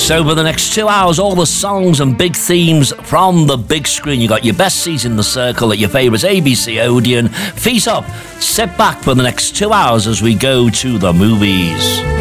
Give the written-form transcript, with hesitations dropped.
So for the next 2 hours, all the songs and big themes from the big screen. You got your best seats in the circle at your favourite ABC Odeon. Feet up, sit back for the next 2 hours as we go to the movies.